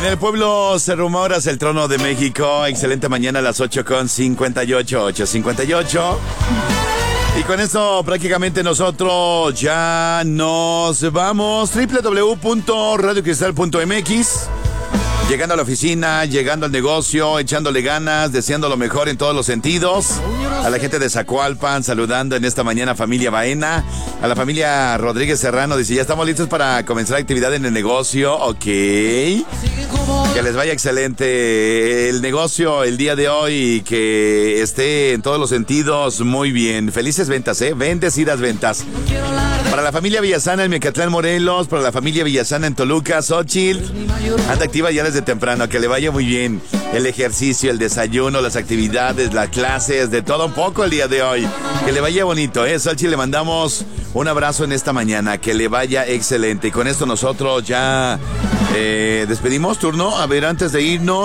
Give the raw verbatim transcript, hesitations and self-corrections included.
En el pueblo se rumora el trono de México. Excelente mañana a las ocho con cincuenta y ocho, ocho cincuenta y ocho. Y con esto prácticamente nosotros ya nos vamos. doble u doble u doble u punto radio cristal punto m x. Llegando a la oficina, llegando al negocio, echándole ganas, deseando lo mejor en todos los sentidos. A la gente de Zacualpan, saludando en esta mañana familia Baena. A la familia Rodríguez Serrano, dice, ya estamos listos para comenzar la actividad en el negocio. Ok. Que les vaya excelente el negocio el día de hoy, que esté en todos los sentidos muy bien. Felices ventas, ¿eh? Bendecidas ventas. Para la familia Villasana en Mecatlán, Morelos, para la familia Villasana en Toluca, Xochitl, anda activa ya desde temprano, que le vaya muy bien el ejercicio, el desayuno, las actividades, las clases, de todo un poco el día de hoy. Que le vaya bonito, ¿eh? Xochitl, le mandamos un abrazo en esta mañana, que le vaya excelente. Y con esto nosotros ya eh, despedimos turno. A ver, antes de irnos.